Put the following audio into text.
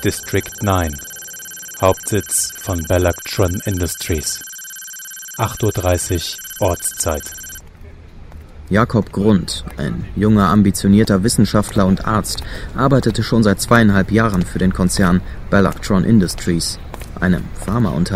District 9, Hauptsitz von Bellactron Industries. 8:30 Uhr Ortszeit. Jakob Grund, ein junger, ambitionierter Wissenschaftler und Arzt, arbeitete schon seit 2,5 Jahren für den Konzern Bellactron Industries, einem Pharmaunternehmen.